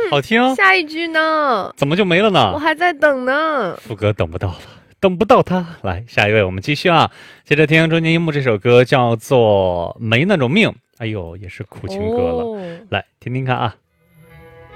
好听。 下一句呢？ 怎么就没了呢？ 我还在等呢。 副歌等不到了，等不到他。来，下一位，我们继续啊。接着听中间樱木这首歌，叫做《没那种命》。哎呦，也是苦情歌了。来听听看啊。